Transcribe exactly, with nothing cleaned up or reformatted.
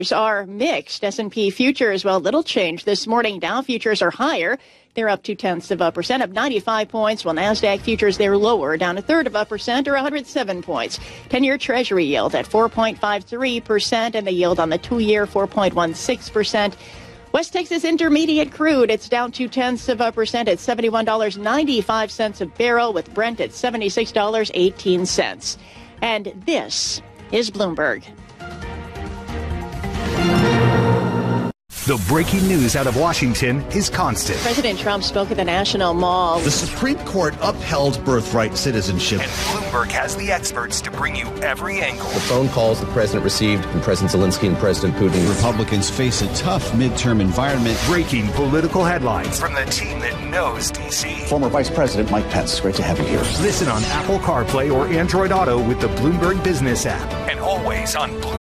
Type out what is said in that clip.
Are mixed. S and P futures, well, little change this morning. Dow futures are higher. They're up two tenths of a percent, up ninety-five points, while NASDAQ futures, they're lower, down a third of a percent, or one hundred seven points. ten-year Treasury yield at four point five three percent, and the yield on the two-year, four point one six percent. West Texas Intermediate crude, it's down two tenths of a percent at seventy-one dollars and ninety-five cents a barrel, with Brent at seventy-six dollars and eighteen cents. And this is Bloomberg. The breaking news out of Washington is constant. President Trump spoke at the National Mall. The Supreme Court upheld birthright citizenship. And Bloomberg has the experts to bring you every angle. The phone calls the president received from President Zelensky and President Putin. Republicans face a tough midterm environment. Breaking political headlines from the team that knows D C. Former Vice President Mike Pence, great to have you here. Listen on Apple CarPlay or Android Auto with the Bloomberg Business app. And always on Bloomberg.